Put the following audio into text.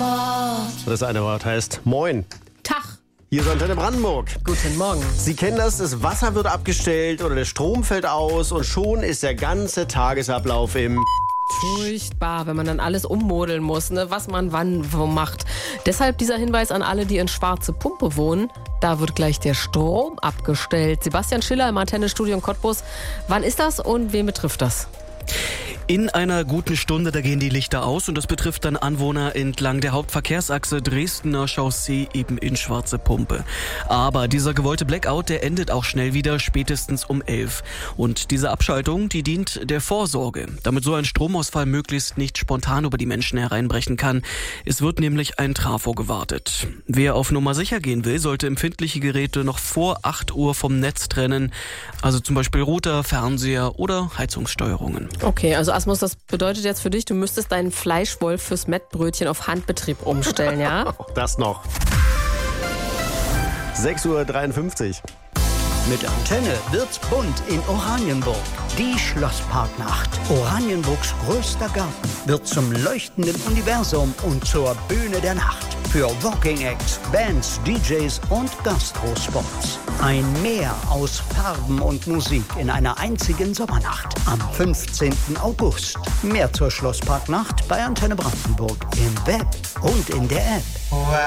Das eine Wort heißt Moin. Tag. Hier ist Antenne Brandenburg. Guten Morgen. Sie kennen das Wasser wird abgestellt oder der Strom fällt aus und schon ist der ganze Tagesablauf im... Furchtbar, wenn man dann alles ummodeln muss, ne? Was man wann wo macht. Deshalb dieser Hinweis an alle, die in Schwarze Pumpe wohnen. Da wird gleich der Strom abgestellt. Sebastian Schiller im Antennestudio in Cottbus. Wann ist das und wen betrifft das? In einer guten Stunde, da gehen die Lichter aus und das betrifft dann Anwohner entlang der Hauptverkehrsachse Dresdner Chaussee eben in Schwarze Pumpe. Aber dieser gewollte Blackout, der endet auch schnell wieder, spätestens um 11. Und diese Abschaltung, die dient der Vorsorge, damit so ein Stromausfall möglichst nicht spontan über die Menschen hereinbrechen kann. Es wird nämlich ein Trafo gewartet. Wer auf Nummer sicher gehen will, sollte empfindliche Geräte noch vor 8 Uhr vom Netz trennen. Also zum Beispiel Router, Fernseher oder Heizungssteuerungen. Okay, also Asmus, das bedeutet jetzt für dich, du müsstest deinen Fleischwolf fürs Mettbrötchen auf Handbetrieb umstellen, ja? Auch das noch. 6:53 Uhr. Mit Antenne wird's bunt in Oranienburg. Die Schlossparknacht. Oranienburgs größter Garten wird zum leuchtenden Universum und zur Bühne der Nacht. Für Walking Acts, Bands, DJs und Gastrospots. Ein Meer aus Farben und Musik in einer einzigen Sommernacht am 15. August. Mehr zur Schlossparknacht bei Antenne Brandenburg im Web und in der App.